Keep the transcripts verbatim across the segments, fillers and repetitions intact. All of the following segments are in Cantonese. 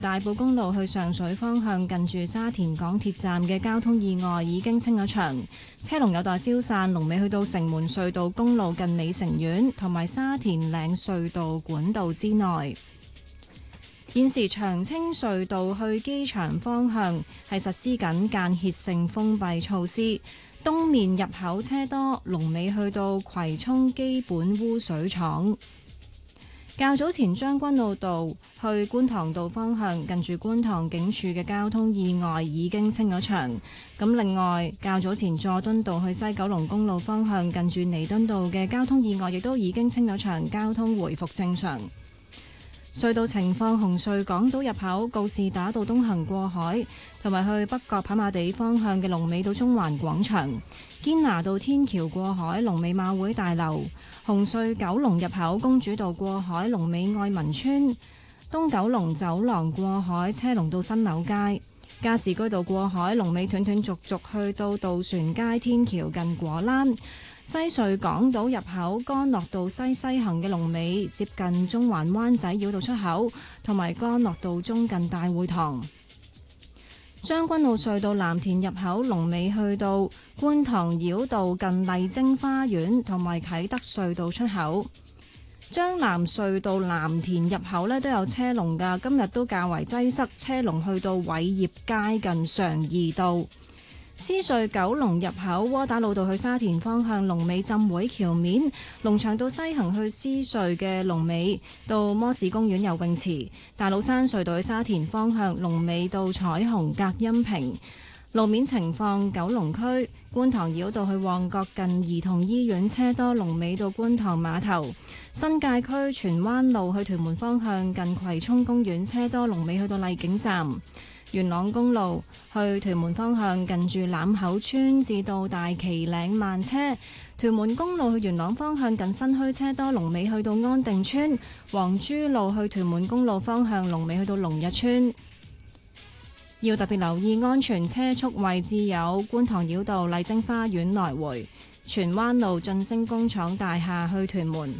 大埔公路去上水方向近住沙田港鐵站嘅交通意外已經清咗場，車龍有待消散，龍尾去到城門隧道公路近美城苑同埋沙田嶺隧道管道之內。現時長青隧道去機場方向係實施緊間歇性封閉措施，東面入口車多，龍尾去到葵涌基本污水廠。較早前將軍澳道去觀塘道方向近住觀塘警署嘅交通意外已經清咗場。咁另外較早前佐敦道去西九龍公路方向近住彌敦道嘅交通意外亦都已經清咗場，交通回復正常。隧道情況：紅隧港島入口告士打道東行過海，同埋去北角跑馬地方向嘅龍尾到中環廣場；堅拿道天橋過海，龍尾馬會大樓；紅隧九龍入口公主道過海，龍尾愛民村；東九龍走廊過海，車龍到新柳街；加士居道過海，龍尾斷斷續續去到渡船街天橋近果欄。西隧港島入口干諾道西西行嘅龍尾接近中環灣仔繞道出口，同埋干諾道中近大會堂。將軍澳隧道藍田入口龍尾去到觀塘繞道近麗晶花園，同埋啟德隧道出口。將藍隧道藍田入口呢都有車龍㗎，今日都較為擠塞，車龍去到偉業街近常怡道。獅隧九龍入口窩打老道去沙田方向龍尾浸會橋面，龍翔道西行去獅隧嘅龍尾到摩士公園游泳池，大老山隧道去沙田方向龍尾到彩虹隔音屏。路面情況：九龍區觀塘繞道去旺角近兒童醫院車多，龍尾到觀塘碼頭；新界區荃灣路去屯門方向近葵涌公園車多，龍尾去到麗景站。元朗公路去屯門方向近住欖口村至到大旗嶺慢車，屯門公路去元朗方向近新墟車多，龍尾去到安定村；黃珠路去屯門公路方向龍尾去到龍日村。要特別留意安全車速位置有觀塘繞道麗晶花園來回、荃灣路晉升工廠大廈去屯門。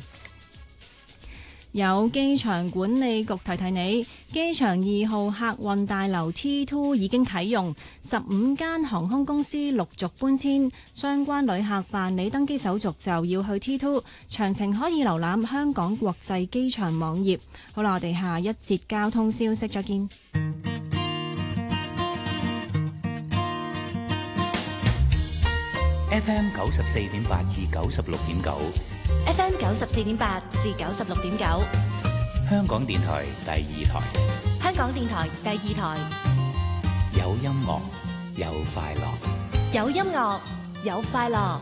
有機場管理局提提你，機場二號客運大樓 T 二 已經啟用，十五間航空公司陸續搬遷，相關旅客辦理登機手續就要去 T 二，詳情可以瀏覽香港國際機場網頁。好啦，我哋下一節交通消息再見。 F M 九十四點八至九十六點九 ，F M 九十四點八至九十六點九， 香港電台第二台， 香港電台第二台， 有音樂有快樂， 有音樂有快樂。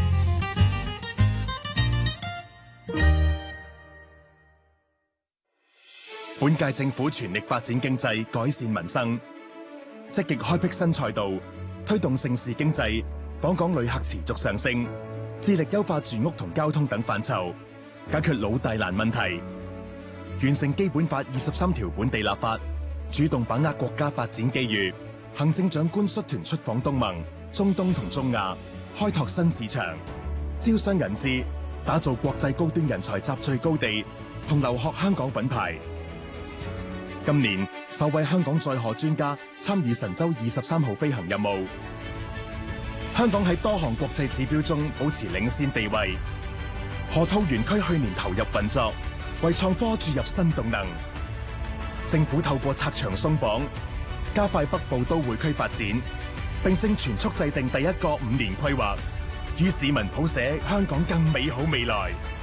本屆政府全力發展經濟，改善民生，積極開闢新賽道，推動盛事經濟。訪港旅客持續上升，致力優化住屋同交通等範疇，解決老大難問題，完成基本法二十三條本地立法，主動把握國家發展機遇。行政長官率團出訪東盟、中東同中亞，開拓新市場，招商引資，打造國際高端人才集聚高地，同留學香港品牌。今年首位香港載荷專家參與神舟二十三號飛行任務。香港喺多項國際指標中保持領先地位。河套園區去年投入運作，為創科注入新動能。政府透過拆牆鬆綁，加快北部都會區發展，並正全速制定第一個五年規劃，與市民譜寫香港更美好未來。